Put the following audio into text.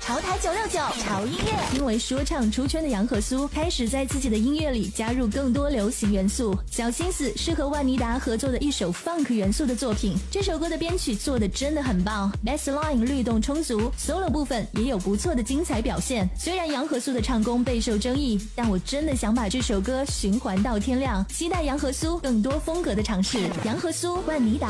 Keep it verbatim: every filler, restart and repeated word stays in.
潮台九六九潮音乐。因为说唱出圈的杨和苏开始在自己的音乐里加入更多流行元素，小心思是和万妮达合作的一首 funk 元素的作品。这首歌的编曲做的真的很棒 ，bassline 律动充足 ，solo 部分也有不错的精彩表现。虽然杨和苏的唱功备受争议，但我真的想把这首歌循环到天亮。期待杨和苏更多风格的尝试。杨和苏、万妮达。